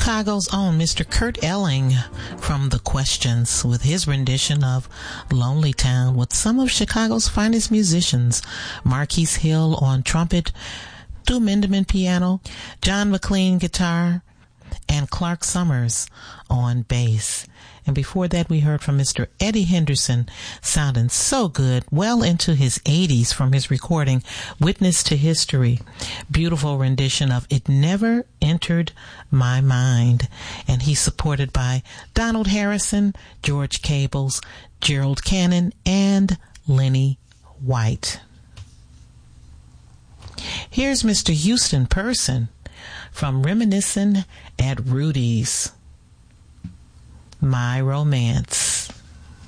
Chicago's own Mr. Kurt Elling from The Questions with his rendition of Lonely Town with some of Chicago's finest musicians, Marquise Hill on trumpet, Stu Minderman piano, John McLean guitar, and Clark Summers on bass. And before that, we heard from Mr. Eddie Henderson, sounding so good, well into his 80s from his recording, Witness to History. Beautiful rendition of It Never Entered My Mind. And he's supported by Donald Harrison, George Cables, Gerald Cannon, and Lenny White. Here's Mr. Houston Person from Reminiscing at Rudy's, My Romance.